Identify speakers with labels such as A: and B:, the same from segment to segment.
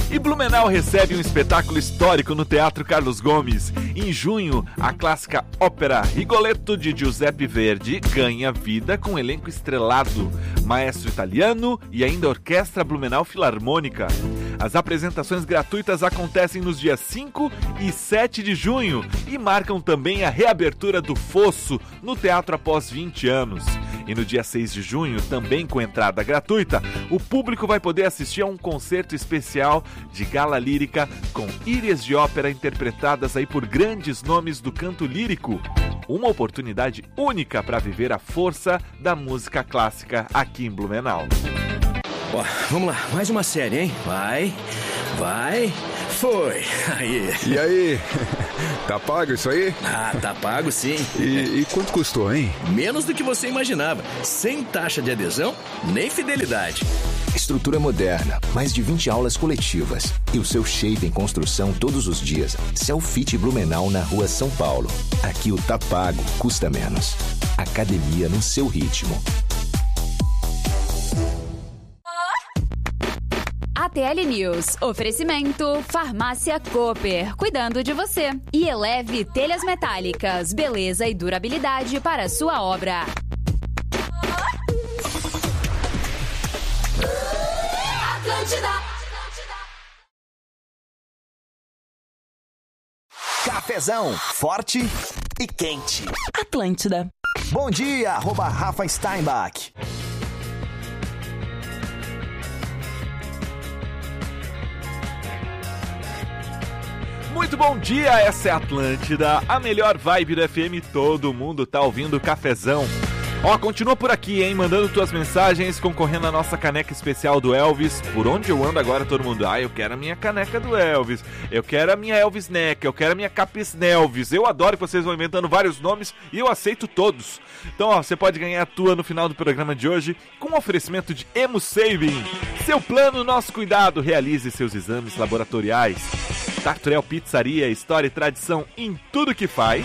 A: E Blumenau recebe um espetáculo histórico no Teatro Carlos Gomes. Em junho, a clássica ópera Rigoletto de Giuseppe Verdi ganha vida com um elenco estrelado, maestro italiano e ainda Orquestra Blumenau Filarmônica. As apresentações gratuitas acontecem nos dias 5 e 7 de junho e marcam também a reabertura do Fosso no teatro após 20 anos. E no dia 6 de junho, também com entrada gratuita, o público vai poder assistir a um concerto especial de gala lírica com írias de ópera interpretadas aí por grandes nomes do canto lírico. Uma oportunidade única para viver a força da música clássica aqui em Blumenau.
B: Ó, vamos lá, mais uma série, hein? Vai, foi. Aí.
C: E aí? Tá pago isso aí?
B: Ah, tá pago sim.
C: E quanto custou, hein?
B: Menos do que você imaginava. Sem taxa de adesão, nem fidelidade.
D: Estrutura moderna, mais de 20 aulas coletivas e o seu shape em construção todos os dias. Selfit Blumenau na Rua São Paulo. Aqui o tá pago custa menos. Academia no seu ritmo.
E: ATL News. Oferecimento Farmácia Cooper, cuidando de você. E Eleve Telhas Metálicas, beleza e durabilidade para a sua obra.
F: Atlântida.
G: Cafezão, forte e quente.
H: Atlântida.
G: Bom dia, @Rafa Steinbach.
A: Muito bom dia, essa é a Atlântida, a melhor vibe do FM, todo mundo tá ouvindo o Cafezão. Ó, continua por aqui, hein, mandando tuas mensagens, concorrendo à nossa caneca especial do Elvis. Por onde eu ando agora, todo mundo, eu quero a minha caneca do Elvis, eu quero a minha Elvis Neck, eu quero a minha Capis Nelvis. Eu adoro que vocês vão inventando vários nomes e eu aceito todos. Então, ó, você pode ganhar a tua no final do programa de hoje com um oferecimento de Emo Saving. Seu plano, nosso cuidado, realize seus exames laboratoriais. Tarturel Pizzaria, história e tradição em tudo que faz.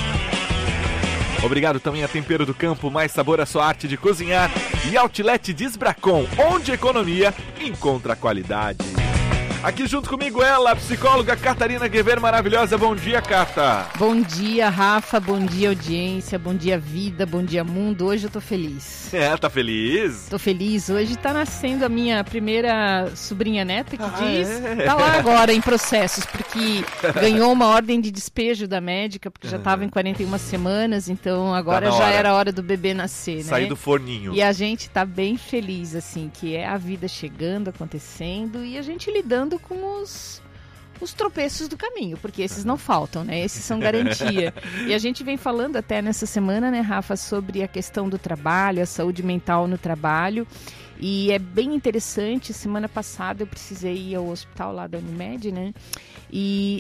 A: Obrigado também a Tempero do Campo, mais sabor à sua arte de cozinhar. E Outlet Disbracon, onde economia encontra qualidade. Aqui junto comigo ela, a psicóloga Catarina Guever, maravilhosa. Bom dia, Cata.
I: Bom dia, Rafa. Bom dia, audiência. Bom dia, vida. Bom dia, mundo. Hoje eu tô feliz.
A: Tá feliz?
I: Tô feliz. Hoje tá nascendo a minha primeira sobrinha neta, que tá lá agora em processos, porque ganhou uma ordem de despejo da médica, porque já tava em 41 semanas, então agora já era a hora do bebê nascer, né?
A: Sair do forninho.
I: E a gente tá bem feliz, assim, que é a vida chegando, acontecendo, e a gente lidando com os tropeços do caminho, porque esses não faltam, né? Esses são garantia. E a gente vem falando até nessa semana, né, Rafa, sobre a questão do trabalho, a saúde mental no trabalho. E é bem interessante, semana passada eu precisei ir ao hospital lá da Unimed, né? E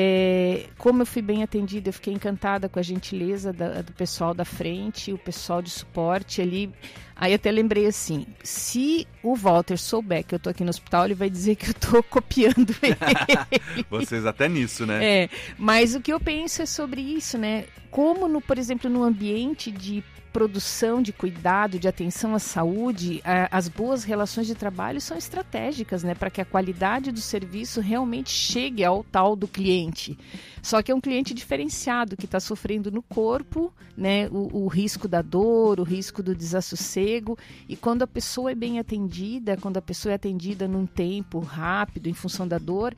I: como eu fui bem atendida, eu fiquei encantada com a gentileza do pessoal da frente, o pessoal de suporte ali. Aí até lembrei assim, se o Walter souber que eu tô aqui no hospital, ele vai dizer que eu tô copiando ele.
A: Vocês até nisso, né?
I: Mas o que eu penso é sobre isso, né? Como, por exemplo, no ambiente de produção, de cuidado, de atenção à saúde, as boas relações de trabalho são estratégicas, né, para que a qualidade do serviço realmente chegue ao tal do cliente. Só que é um cliente diferenciado, que está sofrendo no corpo, né, o risco da dor, o risco do desassossego, e quando a pessoa é bem atendida, quando a pessoa é atendida num tempo rápido, em função da dor,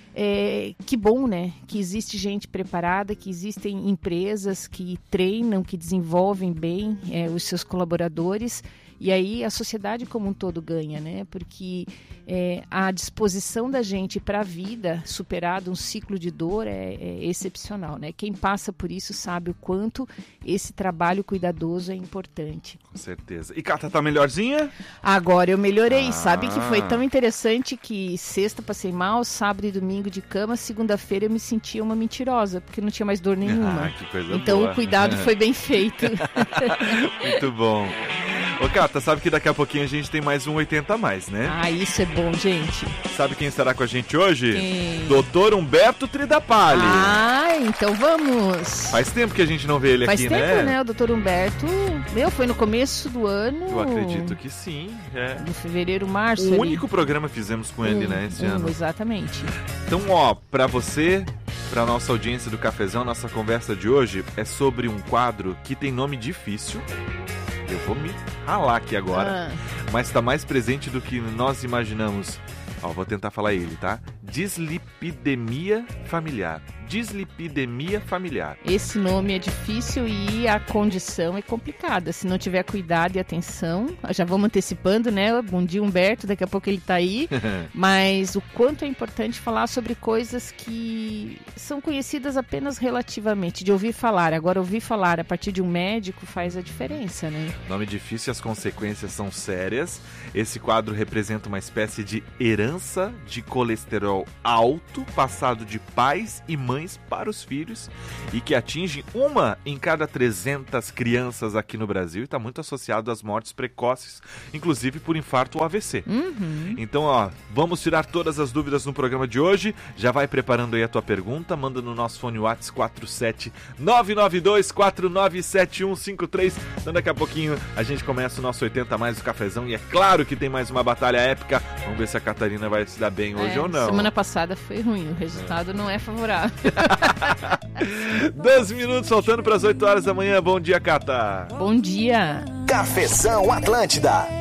I: que bom, né? Que existe gente preparada, que existem empresas que treinam, que desenvolvem bem os seus colaboradores, e aí a sociedade como um todo ganha, né? Porque a disposição da gente para a vida, superado um ciclo de dor, é excepcional, né? Quem passa por isso sabe o quanto esse trabalho cuidadoso é importante.
A: Com certeza. E Cata, tá melhorzinha?
I: Agora eu melhorei, sabe que foi tão interessante que sexta passei mal, sábado e domingo de cama, segunda-feira eu me sentia uma mentirosa, porque não tinha mais dor nenhuma.
A: Que coisa
I: então
A: boa.
I: O cuidado foi bem feito.
A: Muito bom. Ô, Cata, sabe que daqui a pouquinho a gente tem mais um 80 a mais, né?
I: Ah, isso é bom, gente.
A: Sabe quem estará com a gente hoje?
I: Quem?
A: Dr. Humberto Tridapalli.
I: Ah, então vamos.
A: Faz tempo que a gente não vê ele
I: Faz
A: aqui,
I: tempo,
A: né?
I: né? O Dr. Humberto, foi no começo do ano.
A: Eu acredito que sim. É.
I: No fevereiro, março.
A: O
I: ali.
A: único programa fizemos com ele, né, esse ano.
I: Exatamente.
A: Então, ó, pra você, pra nossa audiência do Cafezão, nossa conversa de hoje é sobre um quadro que tem nome difícil. Eu vou me ralar aqui agora, mas tá mais presente do que nós imaginamos. Ó, vou tentar falar ele, tá? Dislipidemia familiar. Dislipidemia familiar.
I: Esse nome é difícil e a condição é complicada. Se não tiver cuidado e atenção, já vamos antecipando, né? Bom dia, Humberto, daqui a pouco ele tá aí. Mas o quanto é importante falar sobre coisas que são conhecidas apenas relativamente, de ouvir falar. Agora, ouvir falar a partir de um médico faz a diferença, né?
A: Nome difícil e as consequências são sérias. Esse quadro representa uma espécie de herança de colesterol alto, passado de pais e mães para os filhos e que atinge 1 em cada 300 crianças aqui no Brasil e está muito associado às mortes precoces, inclusive por infarto ou AVC. Então, ó, vamos tirar todas as dúvidas no programa de hoje. Já vai preparando aí a tua pergunta, manda no nosso fone WhatsApp 47992497153. Então daqui a pouquinho a gente começa o nosso 80 mais do Cafezão e é claro que tem mais uma batalha épica. Vamos ver se a Catarina vai se dar bem hoje ou não.
I: Semana passada foi ruim, o resultado não é favorável.
A: 12 minutos faltando para as 8 horas da manhã. Bom dia, Cata.
I: Bom dia.
G: Cafezão Atlântida.